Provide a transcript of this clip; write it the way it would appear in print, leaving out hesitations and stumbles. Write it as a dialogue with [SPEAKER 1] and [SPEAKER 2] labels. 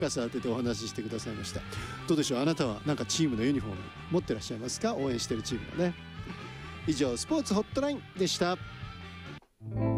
[SPEAKER 1] 傘当ててお話ししてくださいました。どうでしょう、あなたはなんかチームのユニフォーム持ってらっしゃいますか？応援してるチームのね。以上スポーツホットラインでした。